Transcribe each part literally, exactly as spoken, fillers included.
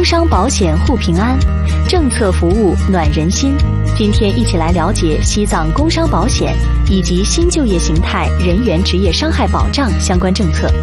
工伤保险护平安，政策服务暖人心。今天一起来了解西藏工伤保险以及新就业形态人员职业伤害保障相关政策。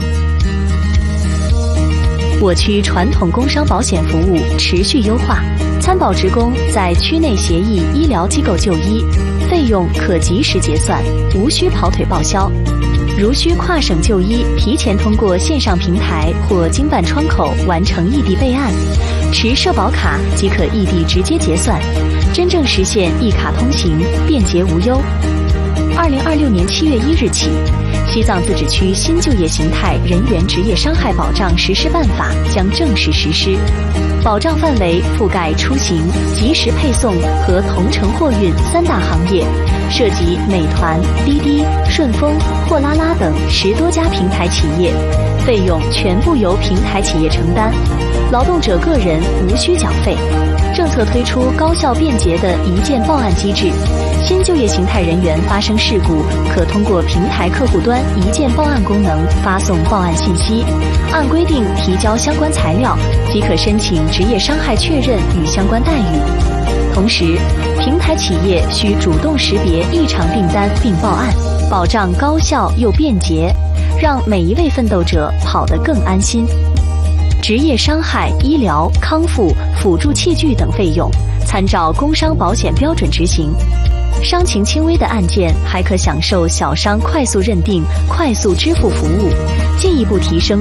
我区传统工伤保险服务持续优化，参保职工在区内协议医疗机构就医，费用可及时结算，无需跑腿报销。如需跨省就医，提前通过线上平台或经办窗口完成异地备案，持社保卡即可异地直接结算，真正实现一卡通行，便捷无忧。二零二六年七月一日起，西藏自治区新就业形态人员职业伤害保障实施办法将正式实施，保障范围覆盖出行、即时配送和同城货运三大行业，涉及美团、滴滴、顺丰、货拉拉等十多家平台企业，费用全部由平台企业承担，劳动者个人无需缴费。政策推出高效便捷的一键报案机制，新就业形态人员发生事故，可通过平台客户端一键报案功能发送报案信息，按规定提交相关材料，即可申请职业伤害确认与相关待遇。同时，平台企业需主动识别异常订单并报案，保障高效又便捷，让每一位奋斗者跑得更安心。职业伤害、医疗、康复、辅助器具等费用，参照工伤保险标准执行。伤情轻微的案件还可享受小伤快速认定、快速支付服务，进一步提升